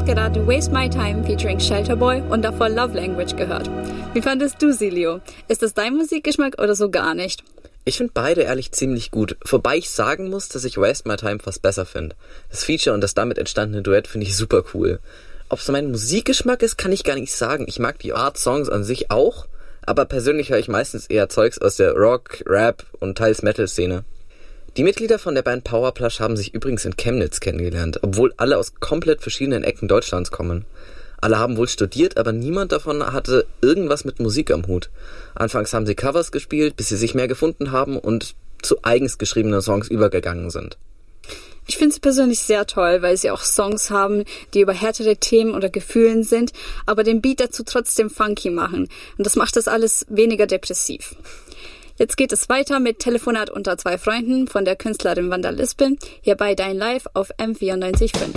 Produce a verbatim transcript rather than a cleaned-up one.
habt gerade Waste My Time featuring Shelterboy und davor Love Language gehört. Wie fandest du sie, Leo? Ist das dein Musikgeschmack oder so gar nicht? Ich finde beide ehrlich ziemlich gut, wobei ich sagen muss, dass ich Waste My Time fast besser finde. Das Feature und das damit entstandene Duett finde ich super cool. Ob es mein Musikgeschmack ist, kann ich gar nicht sagen. Ich mag die Art Songs an sich auch, aber persönlich höre ich meistens eher Zeugs aus der Rock, Rap und teils Metal-Szene. Die Mitglieder von der Band Powerplush haben sich übrigens in Chemnitz kennengelernt, obwohl alle aus komplett verschiedenen Ecken Deutschlands kommen. Alle haben wohl studiert, aber niemand davon hatte irgendwas mit Musik am Hut. Anfangs haben sie Covers gespielt, bis sie sich mehr gefunden haben und zu eigens geschriebenen Songs übergegangen sind. Ich finde sie persönlich sehr toll, weil sie auch Songs haben, die über härtere Themen oder Gefühlen sind, aber den Beat dazu trotzdem funky machen. Und das macht das alles weniger depressiv. Jetzt geht es weiter mit Telefonat unter zwei Freunden von der Künstlerin Wanda Lispel, hier bei Dein Live auf M vierundneunzig Komma fünf.